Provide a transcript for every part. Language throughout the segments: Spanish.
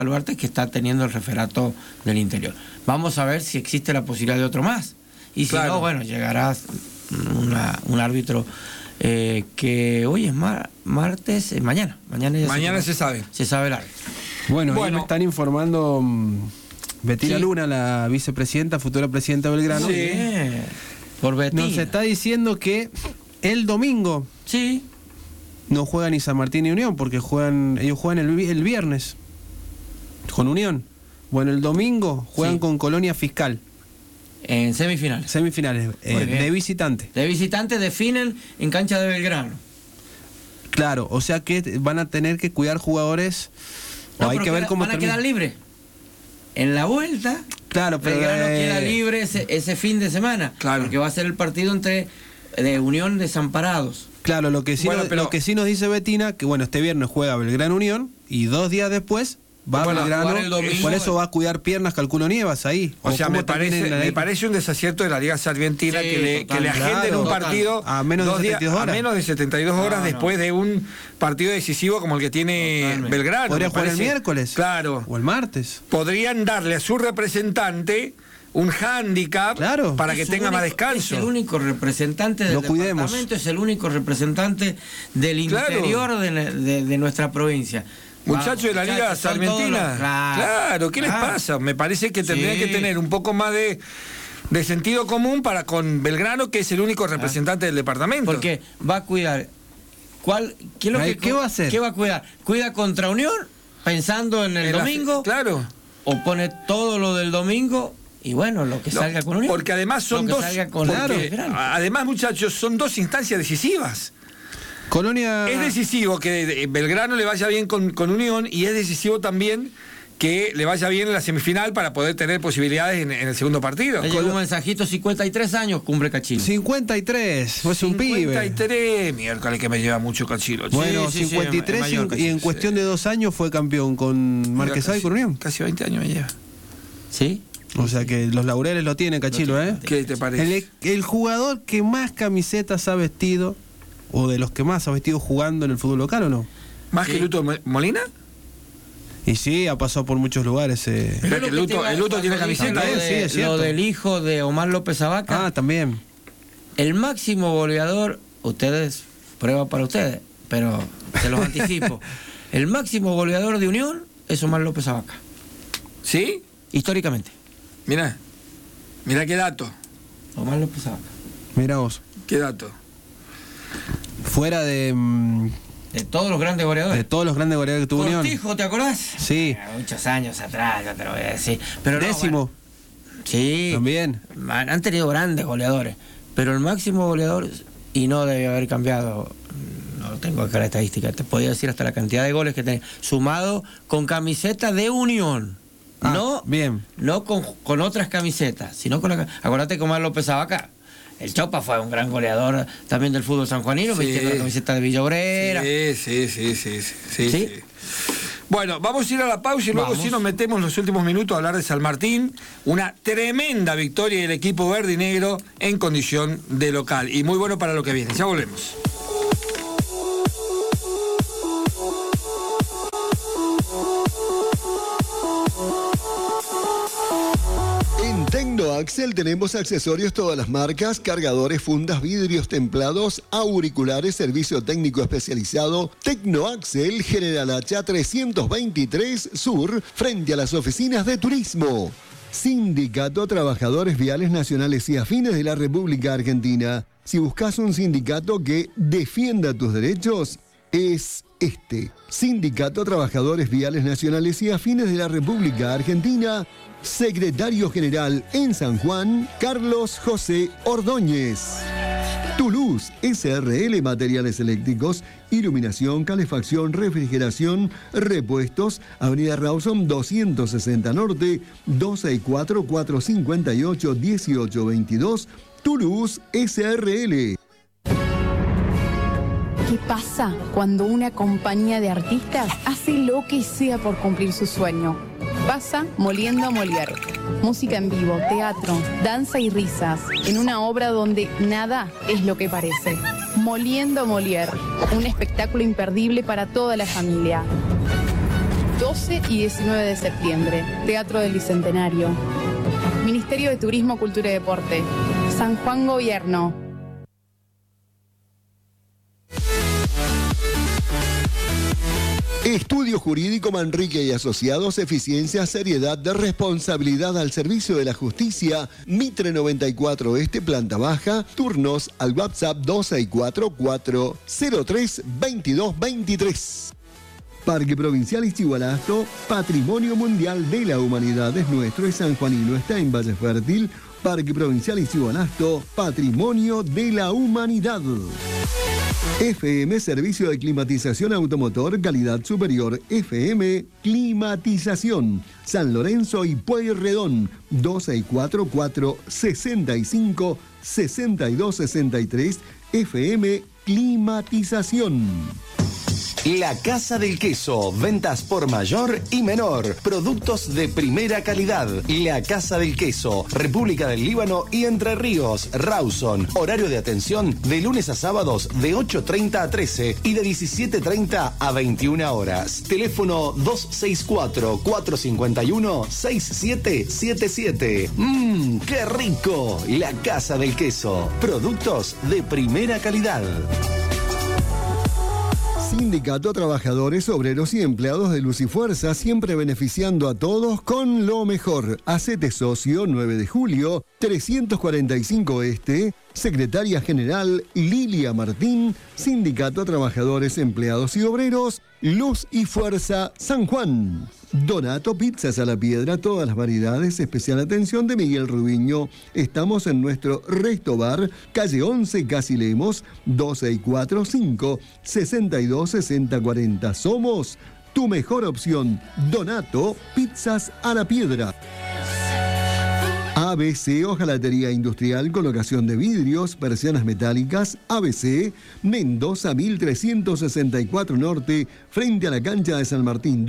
Baluarte, que está teniendo el referato del Interior. Vamos a ver si existe la posibilidad de otro más. Y si no, bueno, llegará un árbitro que hoy es martes, mañana se sabe. Se sabe el árbitro. Bueno, ahí me están informando Betina Luna, la vicepresidenta, futura presidenta de Belgrano. Sí, por Betina. Nos está diciendo que el domingo no juegan ni San Martín ni Unión, porque ellos juegan el viernes con Unión. Bueno, el domingo juegan con Colonia Fiscal. En semifinales. De visitante. De visitante definen en cancha de Belgrano. Claro, o sea que van a tener que cuidar jugadores. Hay que ver cómo van a quedar libres. En la vuelta, claro, pero Belgrano queda libre ese fin de semana. Claro. Porque va a ser el partido de Unión Desamparados. Claro, lo que sí nos dice Betina, que bueno, este viernes juega Belgrano Unión y 2 días después va a Belgrano, por eso va a cuidar piernas, calculo Nievas ahí. O sea, me parece un desacierto de la Liga Sarmientina que le agenden un partido a menos de 72 horas después de un partido decisivo como el que tiene Belgrano. Podría jugar el miércoles. Claro. O el martes. Podrían darle a su representante un hándicap para que tenga más descanso. Es el único representante del departamento, es el único representante del interior de nuestra provincia. Muchachos de la Liga Sarmientina, claro, ¿qué les pasa? Me parece que tendrían que tener un poco más de sentido común para con Belgrano, que es el único representante del departamento. Porque va a cuidar. ¿Qué va a hacer? ¿Qué va a cuidar? ¿Cuida contra Unión? Pensando en el domingo. Claro. ¿O pone todo lo del domingo? Y bueno, lo que salga con Unión. Porque además son además, muchachos, son 2 instancias decisivas. Colonia... Es decisivo que Belgrano le vaya bien con Unión, y es decisivo también que le vaya bien en la semifinal para poder tener posibilidades en el segundo partido. Llegó un mensajito, 53 años cumple Cachilo. 53, es un pibe. 53, miércoles que me lleva mucho Cachilo. Bueno, 53 y en cuestión de 2 años fue campeón con Marquesado y con Unión. Casi 20 años me lleva. ¿Sí? O sea que los laureles lo tiene Cachilo, ¿eh? ¿Qué te parece? El jugador que más camisetas ha vestido, o de los que más ha vestido jugando en el fútbol local, ¿o no? ¿Más que Luto Molina? Y sí, ha pasado por muchos lugares. El Luto tiene camiseta. Lo del hijo de Omar López Abaca. También. El máximo goleador, prueba para ustedes, pero se los anticipo. El máximo goleador de Unión es Omar López Abaca. ¿Sí? Históricamente. Mirá qué dato. Omar López Abaca. Mirá vos. Qué dato. Fuera de todos los grandes goleadores. De todos los grandes goleadores que tuvo Unión. Cortijo, ¿te acordás? Sí. Muchos años atrás, ya te lo voy a decir. Pero décimo. Sí. También. Han tenido grandes goleadores. Pero el máximo goleador, y no debe haber cambiado, no tengo acá la estadística, te podía decir hasta la cantidad de goles que tenía, sumado con camiseta de Unión. No con otras camisetas, sino con acordate que Omar López Abaca, el Chopa, fue un gran goleador también del fútbol sanjuanino, viste, con la camiseta de Villa Obrera. Sí. Bueno, vamos a ir a la pausa y luego sí nos metemos en los últimos minutos a hablar de San Martín. Una tremenda victoria del equipo verde y negro en condición de local. Y muy bueno para lo que viene. Ya volvemos. En Tecnoaxel tenemos accesorios todas las marcas, cargadores, fundas, vidrios templados, auriculares, servicio técnico especializado. Tecnoaxel, General Hacha 323 Sur, frente a las oficinas de turismo. Sindicato Trabajadores Viales Nacionales y Afines de la República Argentina. Si buscas un sindicato que defienda tus derechos, es este. Sindicato Trabajadores Viales Nacionales y Afines de la República Argentina. Secretario General en San Juan, Carlos José Ordóñez. Toulouse, SRL Materiales Eléctricos, iluminación, calefacción, refrigeración, repuestos, Avenida Rawson 260 Norte, 264-458-1822, Toulouse, SRL. ¿Qué pasa cuando una compañía de artistas hace lo que sea por cumplir su sueño? Pasa Moliendo a Molière. Música en vivo, teatro, danza y risas, en una obra donde nada es lo que parece. Moliendo a Molière, un espectáculo imperdible para toda la familia. 12 y 19 de septiembre, Teatro del Bicentenario. Ministerio de Turismo, Cultura y Deporte. San Juan Gobierno. Estudio Jurídico Manrique y Asociados, eficiencia, seriedad, de responsabilidad al servicio de la justicia. Mitre 94 Este, planta baja. Turnos al WhatsApp 2644032223. Parque Provincial Ixigualasto, Patrimonio Mundial de la Humanidad es nuestro, es sanjuanino, está en Valle Fértil. Parque Provincial Ixigualasto, Patrimonio de la Humanidad. FM, Servicio de Climatización Automotor, calidad superior. FM, Climatización. San Lorenzo y Pueyrredón, 2644-65-6263. FM, Climatización. La Casa del Queso, ventas por mayor y menor, productos de primera calidad. La Casa del Queso, República del Líbano y Entre Ríos, Rawson. Horario de atención de lunes a sábados de 8:30 a 13 y de 17:30 a 21 horas. Teléfono 264-451-6777. ¡Qué rico! La Casa del Queso, productos de primera calidad. Sindicato Trabajadores, Obreros y Empleados de Luz y Fuerza, siempre beneficiando a todos con lo mejor. Hacete socio, 9 de julio, 345 Este, Secretaria General Lilia Martín, Sindicato Trabajadores, Empleados y Obreros, Luz y Fuerza, San Juan. Donato Pizzas a la Piedra, todas las variedades, especial atención de Miguel Rubiño. Estamos en nuestro Resto Bar, calle 11, Casi Lemos, 2645-626040. Somos tu mejor opción. Donato Pizzas a la Piedra. ABC, hojalatería industrial, colocación de vidrios, persianas metálicas. ABC, Mendoza 1364 Norte, frente a la cancha de San Martín,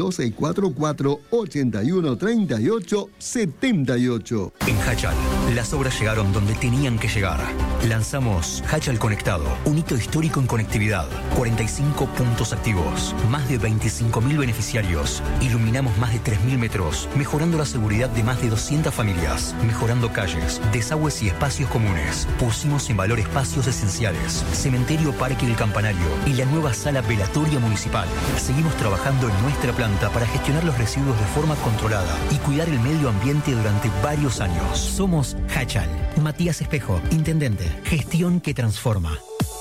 2644-813878. En Hachal, las obras llegaron donde tenían que llegar. Lanzamos Hachal Conectado, un hito histórico en conectividad. 45 puntos activos, más de 25.000 beneficiarios. Iluminamos más de 3.000 metros, mejorando la seguridad de más de 200 familias. Mejorando calles, desagües y espacios comunes. Pusimos en valor espacios esenciales, cementerio Parque del Campanario y la nueva sala velatoria municipal. Seguimos trabajando en nuestra planta para gestionar los residuos de forma controlada y cuidar el medio ambiente durante varios años. Somos Hachal. Matías Espejo, Intendente. Gestión que transforma.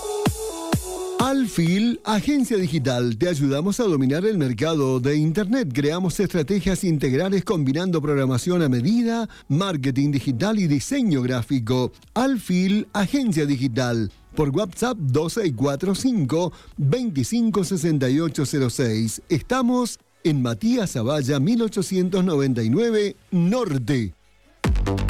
Alfil, agencia digital, te ayudamos a dominar el mercado de Internet. Creamos estrategias integrales combinando programación a medida, marketing digital y diseño gráfico. Alfil, agencia digital. Por WhatsApp 2645-256806. Estamos en Matías Zavalla 1899 Norte.